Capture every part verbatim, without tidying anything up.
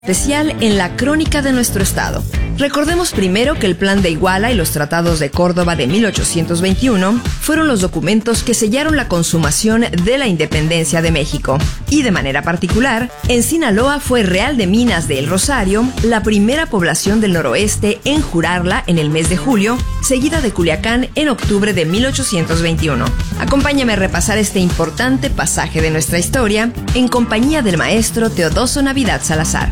Especial en la crónica de nuestro estado. Recordemos primero que el Plan de Iguala y los Tratados de Córdoba de mil ochocientos veintiuno fueron los documentos que sellaron la consumación de la independencia de México. Y de manera particular, en Sinaloa fue Real de Minas de El Rosario la primera población del noroeste en jurarla en el mes de julio, seguida de Culiacán en octubre de mil ochocientos veintiuno. Acompáñame a repasar este importante pasaje de nuestra historia en compañía del maestro Teodoso Navidad Salazar.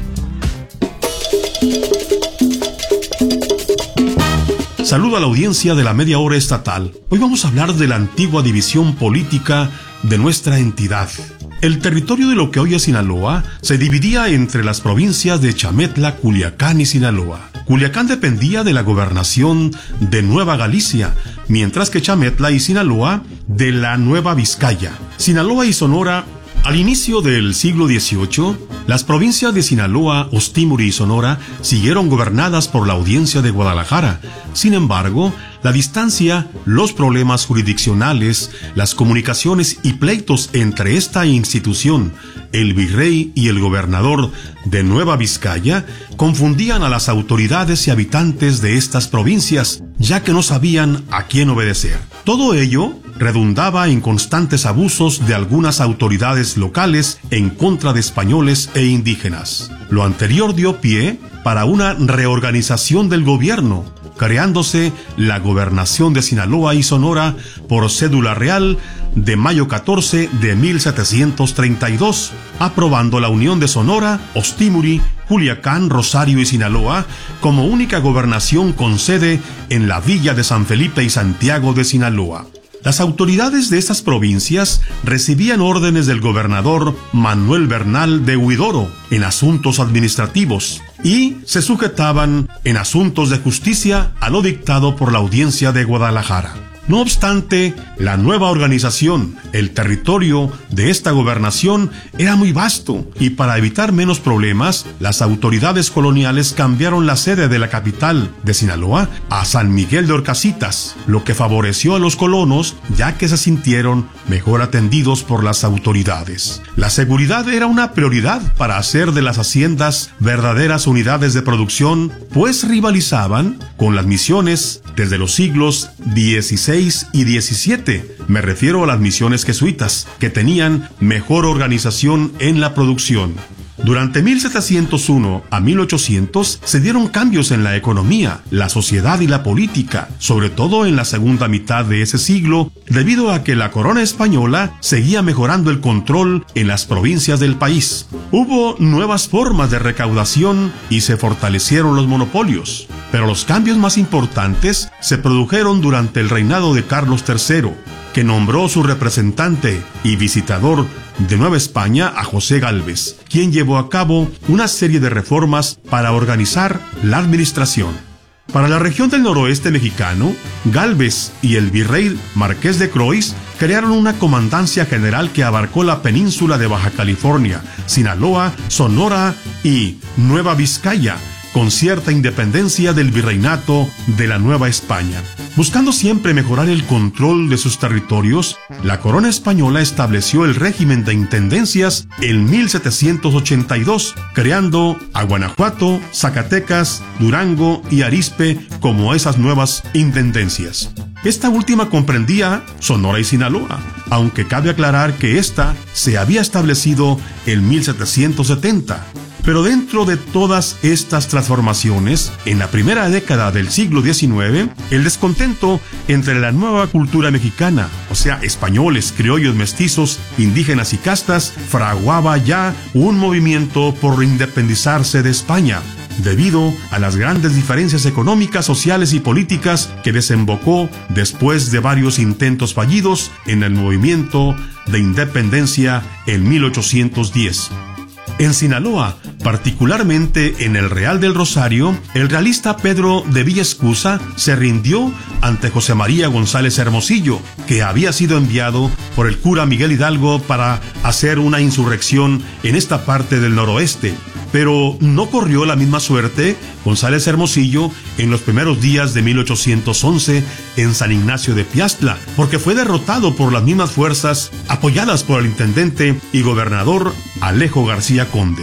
Saludo a la audiencia de la Media Hora Estatal. Hoy vamos a hablar de la antigua división política de nuestra entidad. El territorio de lo que hoy es Sinaloa se dividía entre las provincias de Chametla, Culiacán y Sinaloa. Culiacán dependía de la gobernación de Nueva Galicia, mientras que Chametla y Sinaloa de la Nueva Vizcaya. Sinaloa y Sonora. Al inicio del siglo dieciocho, las provincias de Sinaloa, Ostímuri y Sonora siguieron gobernadas por la Audiencia de Guadalajara. Sin embargo, la distancia, los problemas jurisdiccionales, las comunicaciones y pleitos entre esta institución, el virrey y el gobernador de Nueva Vizcaya, confundían a las autoridades y habitantes de estas provincias, ya que no sabían a quién obedecer. Todo ello redundaba en constantes abusos de algunas autoridades locales en contra de españoles e indígenas. Lo anterior dio pie para una reorganización del gobierno, creándose la gobernación de Sinaloa y Sonora por cédula real de mayo catorce de mil setecientos treinta y dos, aprobando la unión de Sonora, Ostímuri, Culiacán, Rosario y Sinaloa como única gobernación con sede en la villa de San Felipe y Santiago de Sinaloa. Las autoridades de estas provincias recibían órdenes del gobernador Manuel Bernal de Huidoro en asuntos administrativos y se sujetaban en asuntos de justicia a lo dictado por la Audiencia de Guadalajara. No obstante, la nueva organización, el territorio de esta gobernación era muy vasto y para evitar menos problemas, las autoridades coloniales cambiaron la sede de la capital de Sinaloa a San Miguel de Orcasitas, lo que favoreció a los colonos ya que se sintieron mejor atendidos por las autoridades. La seguridad era una prioridad para hacer de las haciendas verdaderas unidades de producción, pues rivalizaban con las misiones desde los siglos dieciséis y diecisiete. Me refiero a las misiones jesuitas, que tenían mejor organización en la producción. Durante mil setecientos uno a mil ochocientos se dieron cambios en la economía, la sociedad y la política, sobre todo en la segunda mitad de ese siglo, debido a que la corona española seguía mejorando el control en las provincias del país. Hubo nuevas formas de recaudación y se fortalecieron los monopolios. Pero los cambios más importantes se produjeron durante el reinado de Carlos tercero, que nombró su representante y visitador de Nueva España a José Gálvez, quien llevó a cabo una serie de reformas para organizar la administración. Para la región del noroeste mexicano, Gálvez y el virrey Marqués de Croix crearon una comandancia general que abarcó la península de Baja California, Sinaloa, Sonora y Nueva Vizcaya, con cierta independencia del virreinato de la Nueva España. Buscando siempre mejorar el control de sus territorios, la corona española estableció el régimen de intendencias en mil setecientos ochenta y dos, creando a Guanajuato, Zacatecas, Durango y Arizpe como esas nuevas intendencias. Esta última comprendía Sonora y Sinaloa, aunque cabe aclarar que esta se había establecido en mil setecientos setenta. Pero dentro de todas estas transformaciones, en la primera década del siglo diecinueve, el descontento entre la nueva cultura mexicana, o sea, españoles, criollos, mestizos, indígenas y castas, fraguaba ya un movimiento por independizarse de España, debido a las grandes diferencias económicas, sociales y políticas que desembocó después de varios intentos fallidos en el movimiento de independencia en mil ochocientos diez. En Sinaloa, particularmente en el Real del Rosario, el realista Pedro de Villaescusa se rindió ante José María González Hermosillo, que había sido enviado por el cura Miguel Hidalgo para hacer una insurrección en esta parte del noroeste. Pero no corrió la misma suerte González Hermosillo en los primeros días de mil ochocientos once en San Ignacio de Piastla, porque fue derrotado por las mismas fuerzas apoyadas por el intendente y gobernador Alejo García Conde.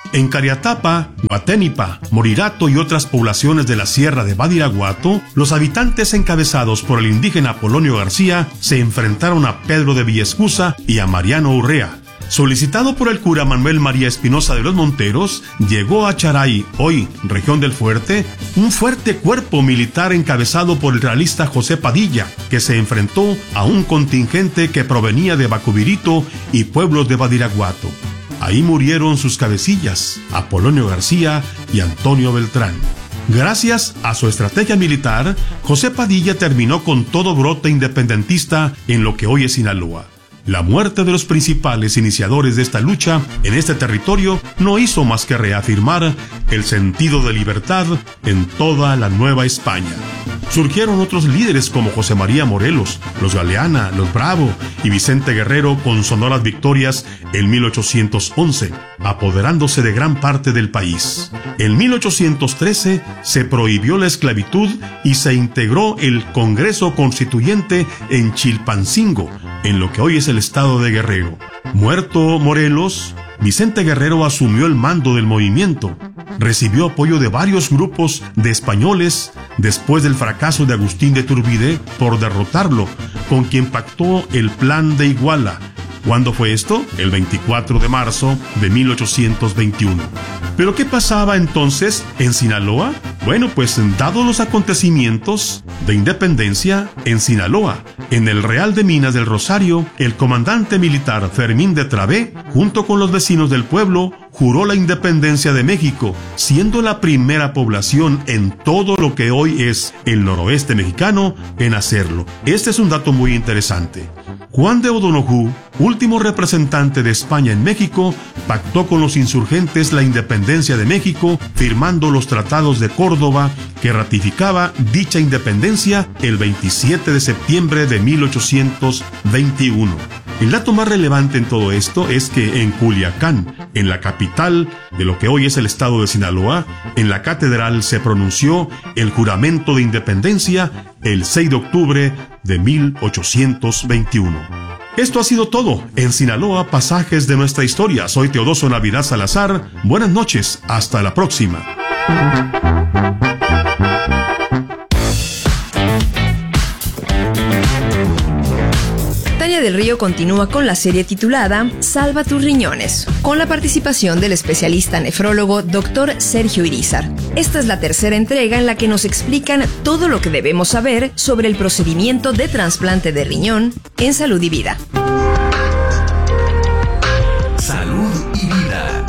En Cariatapa, Guaténipa, Morirato y otras poblaciones de la sierra de Badiraguato, los habitantes encabezados por el indígena Polonio García se enfrentaron a Pedro de Villaescusa y a Mariano Urrea. Solicitado por el cura Manuel María Espinosa de los Monteros, llegó a Charay, hoy región del Fuerte, un fuerte cuerpo militar encabezado por el realista José Padilla, que se enfrentó a un contingente que provenía de Bacubirito y pueblos de Badiraguato. Ahí murieron sus cabecillas, Apolonio García y Antonio Beltrán. Gracias a su estrategia militar, José Padilla terminó con todo brote independentista en lo que hoy es Sinaloa. La muerte de los principales iniciadores de esta lucha en este territorio no hizo más que reafirmar el sentido de libertad en toda la Nueva España. Surgieron otros líderes como José María Morelos, los Galeana, los Bravo y Vicente Guerrero con sonoras victorias en mil ochocientos once, apoderándose de gran parte del país. En mil ochocientos trece se prohibió la esclavitud y se integró el Congreso Constituyente en Chilpancingo, en lo que hoy es el estado de Guerrero. Muerto Morelos, Vicente Guerrero asumió el mando del movimiento. Recibió apoyo de varios grupos de españoles después del fracaso de Agustín de Iturbide por derrotarlo, con quien pactó el Plan de Iguala. ¿Cuándo fue esto? El veinticuatro de marzo de mil ochocientos veintiuno. ¿Pero qué pasaba entonces en Sinaloa? Bueno, pues dados los acontecimientos de independencia en Sinaloa, en el Real de Minas del Rosario, el comandante militar Fermín de Travé, junto con los vecinos del pueblo, juró la independencia de México, siendo la primera población en todo lo que hoy es el noroeste mexicano en hacerlo. Este es un dato muy interesante. Juan de O'Donoghue, último representante de España en México, pactó con los insurgentes la independencia de México, firmando los tratados de Córdoba que ratificaba dicha independencia el veintisiete de septiembre de mil ochocientos veintiuno. El dato más relevante en todo esto es que en Culiacán, en la capital de lo que hoy es el estado de Sinaloa, en la catedral se pronunció el juramento de independencia el seis de octubre de mil ochocientos veintiuno. Esto ha sido todo en Sinaloa, pasajes de nuestra historia. Soy Teodoso Navidad Salazar. Buenas noches, hasta la próxima. Tania del Río continúa con la serie titulada Salva tus riñones, con la participación del especialista nefrólogo doctor Sergio Irizar. Esta es la tercera entrega en la que nos explican todo lo que debemos saber sobre el procedimiento de trasplante de riñón en Salud y Vida. Salud y Vida.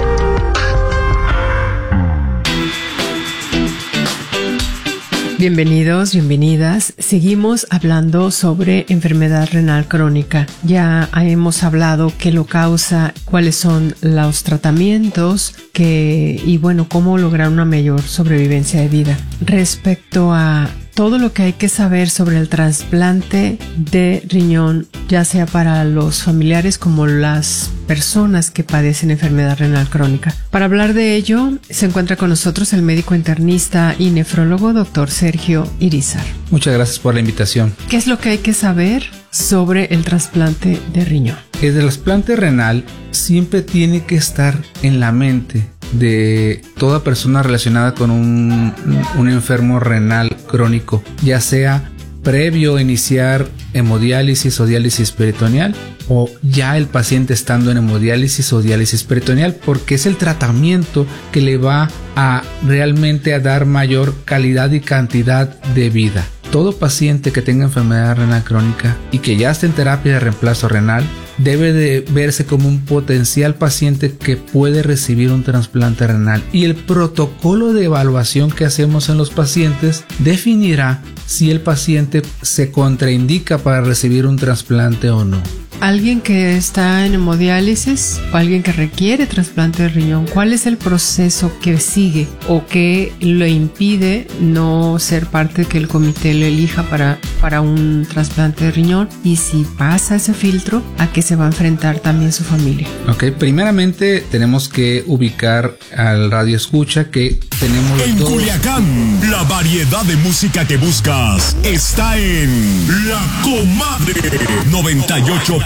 Bienvenidos, bienvenidas. Seguimos hablando sobre enfermedad renal crónica. Ya hemos hablado qué lo causa, cuáles son los tratamientos que, y bueno, cómo lograr una mayor sobrevivencia de vida. Respecto a todo lo que hay que saber sobre el trasplante de riñón, ya sea para los familiares como las personas que padecen enfermedad renal crónica. Para hablar de ello, se encuentra con nosotros el médico internista y nefrólogo doctor Sergio Irizar. Muchas gracias por la invitación. ¿Qué es lo que hay que saber sobre el trasplante de riñón? El trasplante renal siempre tiene que estar en la mente de toda persona relacionada con un, un enfermo renal crónico, ya sea previo a iniciar hemodiálisis o diálisis peritoneal o ya el paciente estando en hemodiálisis o diálisis peritoneal, porque es el tratamiento que le va a realmente a dar mayor calidad y cantidad de vida. Todo paciente que tenga enfermedad renal crónica y que ya esté en terapia de reemplazo renal debe de verse como un potencial paciente que puede recibir un trasplante renal, y el protocolo de evaluación que hacemos en los pacientes definirá si el paciente se contraindica para recibir un trasplante o no. Alguien que está en hemodiálisis o alguien que requiere trasplante de riñón, ¿cuál es el proceso que sigue o que lo impide no ser parte que el comité lo elija para, para un trasplante de riñón? Y si pasa ese filtro, ¿a qué se va a enfrentar también su familia? Ok, primeramente tenemos que ubicar al radio escucha que tenemos en dos... Culiacán, la variedad de música que buscas está en La Comadre noventa y ocho punto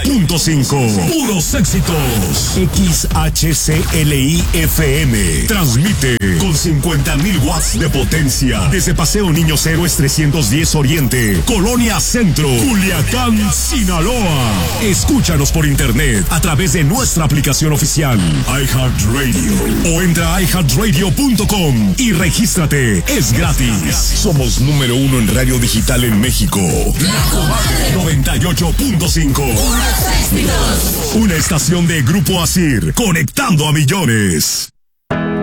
punto cinco. Puros éxitos. X H C L I F M. Transmite con cincuenta mil watts de potencia desde Paseo Niños Héroes trescientos diez Oriente, Colonia Centro, Culiacán, Sinaloa. Escúchanos por internet a través de nuestra aplicación oficial iHeartRadio o entra a i heart radio punto com y regístrate. Es gratis. Somos número uno en radio digital en México. noventa y ocho punto cinco. Una estación de Grupo Asir, conectando a millones.